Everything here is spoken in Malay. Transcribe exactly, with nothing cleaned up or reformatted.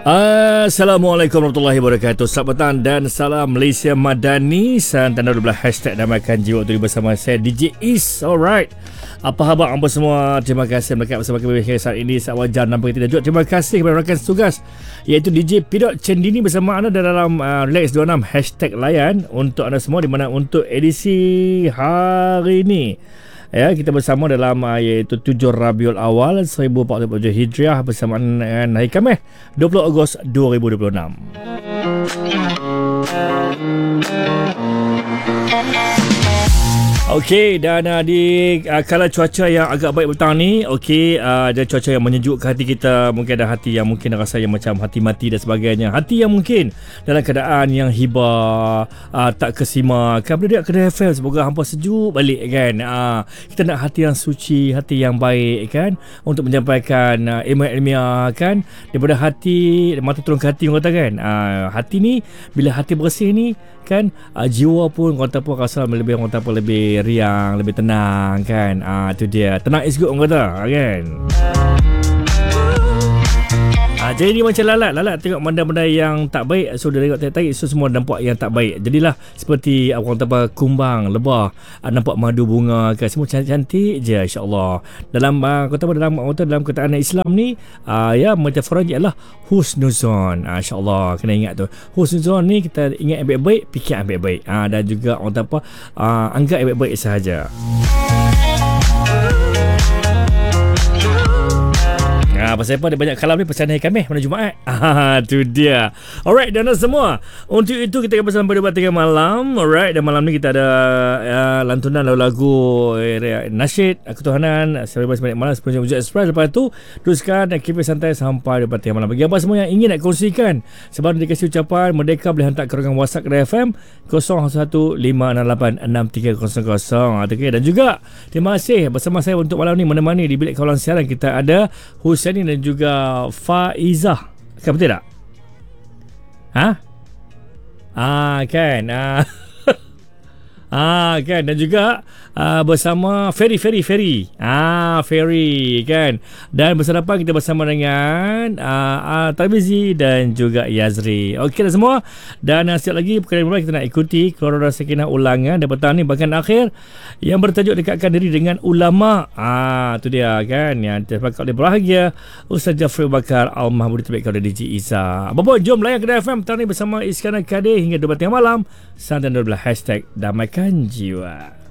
Assalamualaikum warahmatullahi wabarakatuh. Selamat petang dan salam Malaysia Madani. Santana dua belas hashtag Damaikan Jiwa waktu bersama saya D J Is. Alright, apa khabar anda semua? Terima kasih melekat bersama kami saat ini saat wajar enam pagi tiga. Terima kasih kepada rakan tugas iaitu D J Pidot Cendini bersama anda dalam uh, Relax dua puluh enam hashtag layan untuk anda semua, di mana untuk edisi hari ini ya, kita bersama dalam uh, iaitu tujuh Rabiul Awal seribu empat ratus empat puluh tujuh Hijriah bersamaan dengan hari Khamis dua puluh Ogos dua ribu dua puluh enam. Okey, dan uh, di uh, kala cuaca yang agak baik petang ni, okey, uh, ada cuaca yang menyejukkan hati kita. Mungkin ada hati yang mungkin rasa yang macam hati mati dan sebagainya. Hati yang mungkin dalam keadaan yang hibah, uh, tak kesima. Kan berdek kedai F M, semoga hampa sejuk balik kan. Uh, kita nak hati yang suci, hati yang baik kan, untuk menyampaikan uh, ilmiah-ilmiah kan. Daripada hati, mata turun ke hati orang kata kan. Uh, hati ni, bila hati bersih ni kan, uh, jiwa pun orang kata pun rasa lebih, orang kata pun lebih riang, lebih tenang kan. Ah, tu dia. Tenang is good orang kata kan. Ah, jadi dia macam lalat. Lalat tengok benda-benda yang tak baik, so dia tengok tarik, so semua nampak yang tak baik. Jadilah seperti orang kata kumbang, lebah, ah, nampak madu bunga kan. Semua cantik-cantik je insya-Allah. Dalam ah, kata dalam kata dalam kataan Islam ni, ah, ya metaforanya adalah husnuzon. Ah, insya-Allah kena ingat tu. Husnuzon ni kita ingat yang baik-baik, fikir yang baik-baik. Ah, dan juga orang kata apa, ah, anggap yang baik-baik sahaja. Ah, pasal apa dia banyak kalam ni, pasal hari Khamis mana Jumaat. Ah, tu dia. Alright, dan semua. Untuk itu kita akan bersama pada tengah malam. Alright, dan malam ni kita ada uh, lantunan lagu-lagu uh, nasyid ketuhanan sebab sebalik malam sepenuhnya Wujud Express. Lepas tu teruskan dan keep santai sampai pada tengah malam. Bagi apa semua yang ingin nak kongsikan, sebab dikasih ucapan merdeka, boleh hantar ke ruangan WhatsApp Kedai F M kosong satu lima enam lapan enam tiga kosong kosong. Okay, dan juga terima kasih bersama saya untuk malam ni menemani di bilik kawalan siaran. Kita ada Husaini dan juga Faizah. Kan betul tak? Ha? Ah, kan. Ah. Ah, kan, dan juga uh, bersama Ferry Ferry Ferry. Ah, Ferry kan. Dan bersama kita bersama dengan uh, uh, Tarmizi dan juga Yazri. Okey dah semua. Dan uh, sekejap lagi perkara kita nak ikuti Keluarga Sakinah ulangan dan petang ni bahagian akhir yang bertajuk dekatkan diri dengan ulama. Ah, tu dia kan, yang terpakat oleh berbahagia Ustaz Jafri Bakar Al-Mahmudi terbaik kepada D J Isa. Apa-apa, jom layan Kedai F M petang ni bersama Iskandar Kadir hingga dua belas tengah malam. Santan dua belas hashtag Damaikan Jiwa.